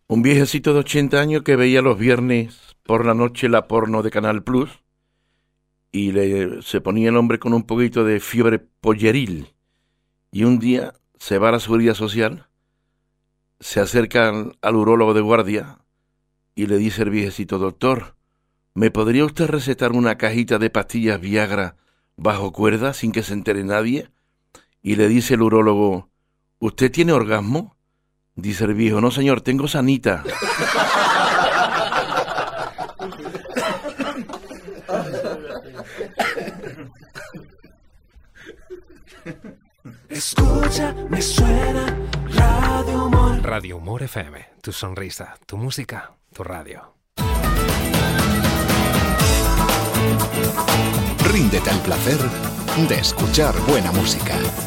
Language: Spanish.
Un viejecito de 80 años que veía los viernes por la noche la porno de Canal Plus y se ponía el hombre con un poquito de fiebre polleril. Y un día se va a la seguridad social, se acerca al urólogo de guardia y le dice el viejecito: doctor, ¿me podría usted recetar una cajita de pastillas Viagra bajo cuerda sin que se entere nadie? Y le dice el urólogo: ¿usted tiene orgasmo? Dice el viejo: no señor, tengo sanita. Escucha, me suena Radio Humor. Radio Humor FM, tu sonrisa, tu música, tu radio. Ríndete al placer de escuchar buena música.